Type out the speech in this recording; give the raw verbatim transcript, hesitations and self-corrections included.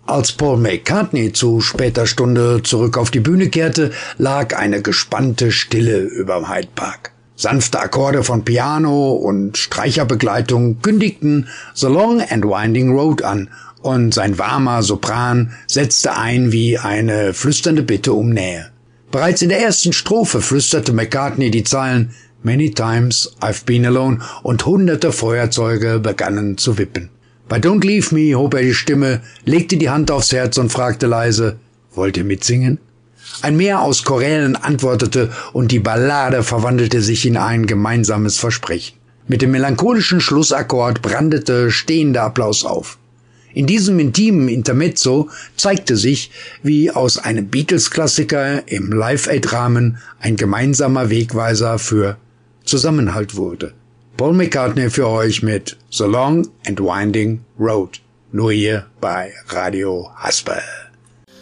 Als Paul McCartney zu später Stunde zurück auf die Bühne kehrte, lag eine gespannte Stille überm Hyde Park. Sanfte Akkorde von Piano und Streicherbegleitung kündigten The Long and Winding Road an, und sein warmer Sopran setzte ein wie eine flüsternde Bitte um Nähe. Bereits in der ersten Strophe flüsterte McCartney die Zeilen Many times I've been alone und hunderte Feuerzeuge begannen zu wippen. Bei Don't Leave Me hob er die Stimme, legte die Hand aufs Herz und fragte leise, wollt ihr mitsingen? Ein Meer aus Chorälen antwortete und die Ballade verwandelte sich in ein gemeinsames Versprechen. Mit dem melancholischen Schlussakkord brandete stehender Applaus auf. In diesem intimen Intermezzo zeigte sich, wie aus einem Beatles-Klassiker im Live-Aid-Rahmen ein gemeinsamer Wegweiser für Zusammenhalt wurde. Paul McCartney für euch mit The Long and Winding Road. Nur hier bei Radio Hasper.